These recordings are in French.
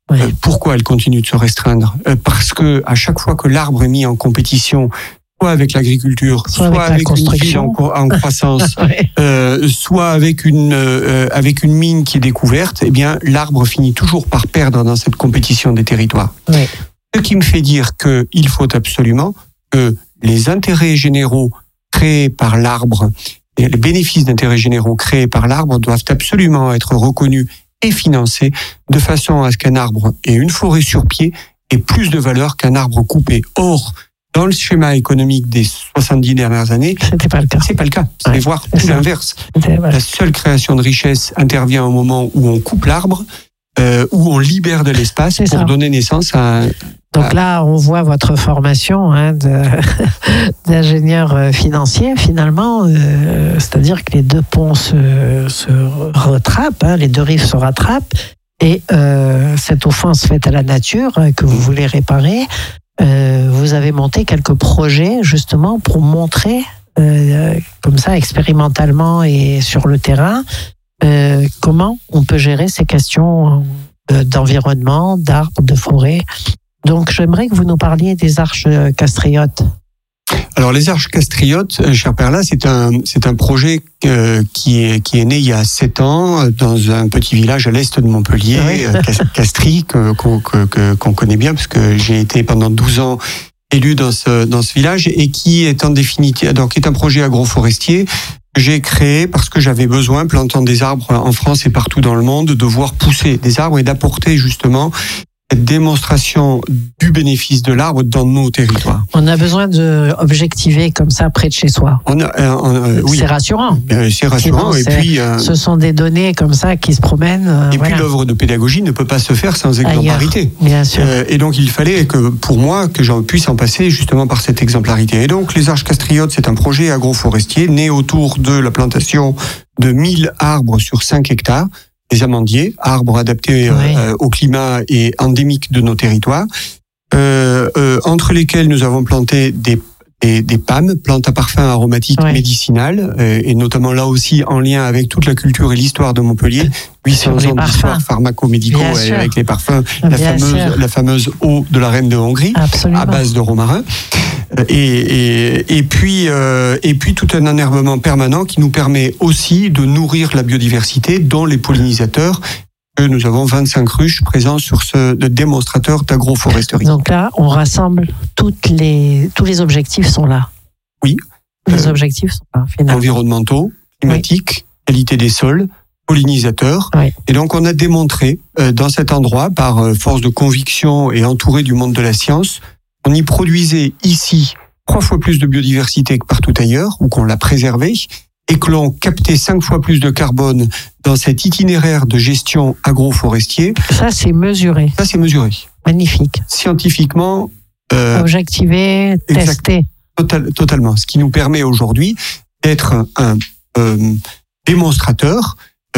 Oui. Pourquoi elle continue de se restreindre ? Parce que à chaque fois que l'arbre est mis en compétition, soit avec l'agriculture, soit avec une ville en croissance, soit avec une mine qui est découverte, eh bien l'arbre finit toujours par perdre dans cette compétition des territoires. Oui. Ce qui me fait dire qu'il faut absolument que les intérêts généraux créés par l'arbre et les bénéfices d'intérêts généraux créés par l'arbre doivent absolument être reconnus et financés de façon à ce qu'un arbre et une forêt sur pied aient plus de valeur qu'un arbre coupé. Or, dans le schéma économique des 70 dernières années, c'était pas le cas. C'est pas le cas. C'est voire tout l'inverse. La seule création de richesse intervient au moment où on coupe l'arbre, où on libère de l'espace pour donner naissance à Donc là, on voit votre formation d'ingénieur financier, finalement, c'est-à-dire que les deux ponts se rattrapent, les deux rives se rattrapent, et cette offense faite à la nature que vous voulez réparer, vous avez monté quelques projets justement pour montrer, comme ça, expérimentalement et sur le terrain, comment on peut gérer ces questions d'environnement, d'arbres, de forêt. Donc, j'aimerais que vous nous parliez des arches castriotes. Alors, les arches castriotes, cher Perla, c'est un projet qui est né il y a 7 ans dans un petit village à l'est de Montpellier, Castries, qu'on connaît bien, parce que j'ai été pendant 12 ans élu dans ce village, et qui est en définitive, donc est un projet agroforestier que j'ai créé parce que j'avais besoin, plantant des arbres en France et partout dans le monde, de voir pousser des arbres et d'apporter justement cette démonstration du bénéfice de l'arbre dans nos territoires. On a besoin d'objectiver comme ça près de chez soi. Oui. C'est rassurant. C'est rassurant. Sinon, puis, ce sont des données comme ça qui se promènent. Puis l'œuvre de pédagogie ne peut pas se faire sans exemplarité. Bien sûr. Et donc il fallait pour moi que j'en puisse en passer justement par cette exemplarité. Et donc les arches castriotes, c'est un projet agroforestier né autour de la plantation de 1000 arbres sur 5 hectares. Les amandiers, arbres adaptés au climat et endémiques de nos territoires, entre lesquels nous avons planté des PAM, plantes à parfum aromatique médicinales, et notamment là aussi en lien avec toute la culture et l'histoire de Montpellier, 800 ans d'histoire pharmaco-médicaux avec les parfums, la fameuse eau de la reine de Hongrie, à base de romarin. Et puis tout un enherbement permanent qui nous permet aussi de nourrir la biodiversité, dont les pollinisateurs. Nous avons 25 ruches présents sur ce démonstrateur d'agroforesterie. Donc là, on rassemble tous les objectifs sont là. Oui. Les objectifs sont là, finalement. Environnementaux, climatiques, qualité des sols, pollinisateurs. Oui. Et donc on a démontré dans cet endroit, par force de conviction et entouré du monde de la science, on y produisait ici 3 fois plus de biodiversité que partout ailleurs, ou qu'on l'a préservée, et que l'on captait 5 fois plus de carbone dans cet itinéraire de gestion agroforestier. Ça, c'est mesuré. Ça, c'est mesuré. Magnifique. Scientifiquement. Objectivé, testé. Totalement. Ce qui nous permet aujourd'hui d'être un démonstrateur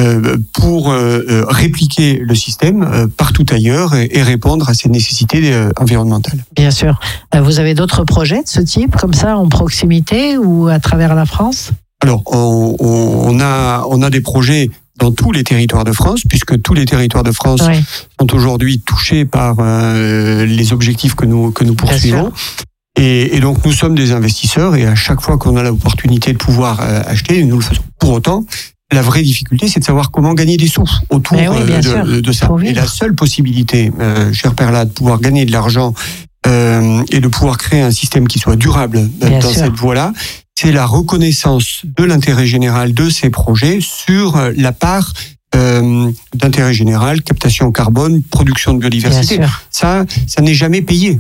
pour répliquer le système partout ailleurs et répondre à ces nécessités environnementales. Bien sûr. Vous avez d'autres projets de ce type, comme ça, en proximité ou à travers la France ? Alors, on a des projets dans tous les territoires de France, puisque tous les territoires de France sont aujourd'hui touchés par les objectifs que nous poursuivons. Et donc, nous sommes des investisseurs, et à chaque fois qu'on a l'opportunité de pouvoir acheter, nous le faisons. Pour autant, la vraie difficulté, c'est de savoir comment gagner des sous autour de ça. Et la seule possibilité, cher Perla, de pouvoir gagner de l'argent et de pouvoir créer un système qui soit durable cette voie-là, c'est la reconnaissance de l'intérêt général de ces projets sur la part d'intérêt général, captation carbone, production de biodiversité. Ça n'est jamais payé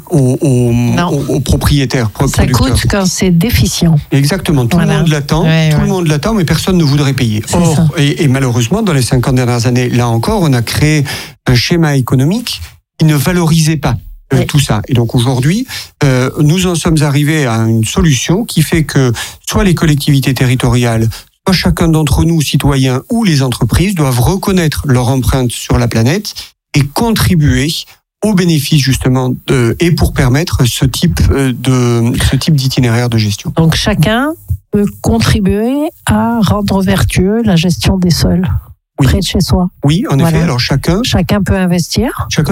aux propriétaires. Ça coûte quand c'est déficient. Exactement. Tout le monde l'attend. Tout le monde l'attend, mais personne ne voudrait payer. Or, et malheureusement, dans les 50 dernières années, là encore, on a créé un schéma économique qui ne valorisait pas tout ça. Et donc aujourd'hui, nous en sommes arrivés à une solution qui fait que soit les collectivités territoriales, soit chacun d'entre nous, citoyens ou les entreprises, doivent reconnaître leur empreinte sur la planète et contribuer aux bénéfices justement et pour permettre ce type d'itinéraire de gestion. Donc chacun peut contribuer à rendre vertueux la gestion des sols près de chez soi. Oui, en effet. Alors chacun peut investir.